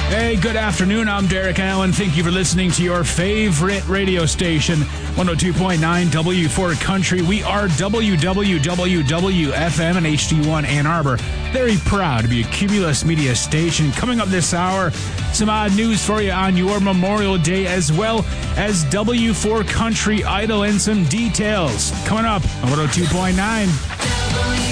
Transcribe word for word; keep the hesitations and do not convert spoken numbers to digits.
Hey, good afternoon. I'm Derek Allen. Thank you for listening to your favorite radio station, one oh two point nine W four Country. We are W W W W F M and H D one Ann Arbor. Very proud to be a Cumulus Media station. Coming up this hour, some odd news for you on your Memorial Day, as well as W four Country Idol and some details. Coming up on one oh two point nine.